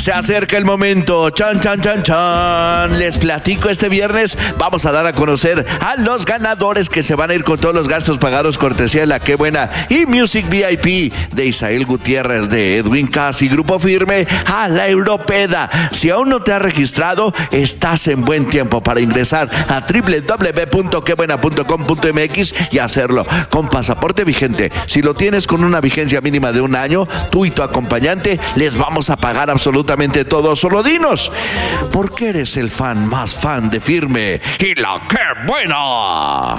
Se acerca el momento. Chan, chan, chan, chan. Les platico, este viernes vamos a dar a conocer a los ganadores que se van a ir con todos los gastos pagados cortesía de La Qué Buena y Music VIP de Isael Gutiérrez, de Edwin Cass y Grupo Firme a la Europeda. Si aún no te has registrado, estás en buen tiempo para ingresar a www.quebuena.com.mx y hacerlo con pasaporte vigente. Si lo tienes con una vigencia mínima de un año, tú y tu acompañante les vamos a pagar absolutamente todo. Solo dinos, ¿por qué eres el fan más fan de Firme y La Qué Buena?